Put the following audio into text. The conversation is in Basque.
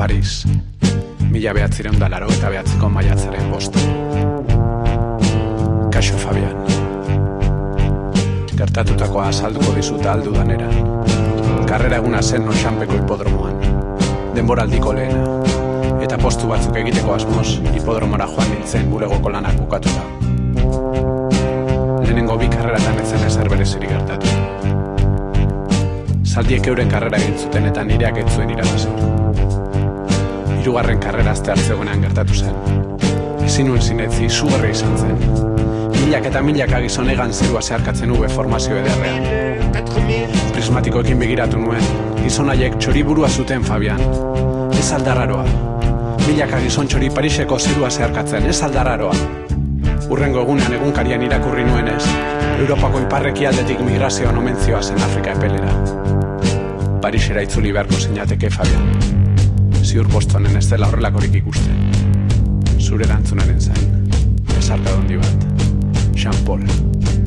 Paris, 1989ko maiatzaren 5. Kaixo, Fabian. Gertatutakoa azalduko dizut aldudanera. Karrera eguna zen Noxanpeko hipodromoan. Denboraldiko lehena. Eta postu batzuk egiteko asmoz, hipodromora joan nintzen bulegoko lanak bukatuta. Lehenengo 2 karreratan etzen ezer berezirik gertatu. Zaldiek euren karrera egin zuten eta nireak ez zuen irabazi. 3. karrera azte hartzegoenean gertatu zen. Ezin nuen sinetzi, izugarria izan zen. Milak eta milaka gizon egan zerua zeharkatzen ube formazio ederrean. Prismatikoekin begiratu nuen, gizon haiek txoriburua zuten, Fabian. Ez aldarraroa. Milaka gizon txori Pariseko zerua zeharkatzen, ez aldarraroa. Urrengo egunean egunkarian irakurri nuenez, Europako iparreki aldetik migrazioan omentzioa zen Afrika epelera. Parisera itzuli beharko zinateke, Fabian. Ziur Bostonen ez dela horrelakorik ikusten. Zure erantzunaren zain. Ezarka dondi bat. Jean Paul.